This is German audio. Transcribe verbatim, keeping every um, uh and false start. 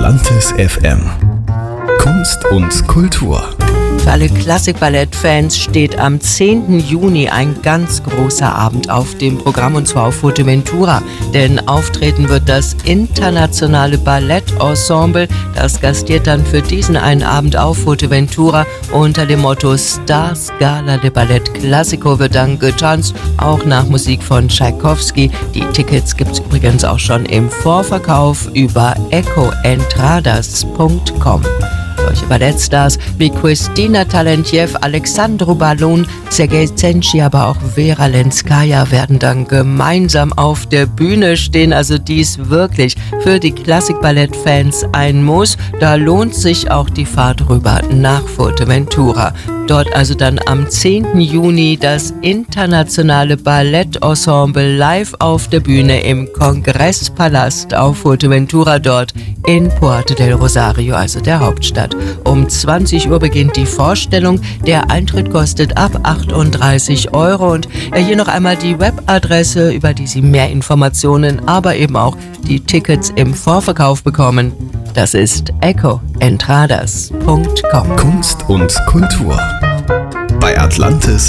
Atlantis F M. Kunst und Kultur. Für alle Klassikballett-Fans steht am zehnten Juni ein ganz großer Abend auf dem Programm, und zwar auf Fuerteventura. Denn auftreten wird das internationale Ballettensemble. Das gastiert dann für diesen einen Abend auf Fuerteventura unter dem Motto Stars Gala de Ballet Clásico wird dann getanzt, auch nach Musik von Tschaikowski. Die Tickets gibt es übrigens auch schon im Vorverkauf über eco entradas punkt com. Solche Ballettstars wie Christina Talentjew, Alexandru Balun, Sergei Zenci, aber auch Vera Lenskaya werden dann gemeinsam auf der Bühne stehen. Also dies wirklich für die Klassikballett-Fans ein Muss. Da lohnt sich auch die Fahrt rüber nach Fuerteventura. Dort also dann am zehnten Juni das internationale Ballettensemble live auf der Bühne im Kongresspalast auf Fuerteventura, dort in Puerto del Rosario, also der Hauptstadt. Um zwanzig Uhr beginnt die Vorstellung. Der Eintritt kostet ab achtunddreißig Euro. Und hier noch einmal die Webadresse, über die Sie mehr Informationen, aber eben auch die Tickets im Vorverkauf bekommen. Das ist eco entradas punkt com. Kunst und Kultur bei Atlantis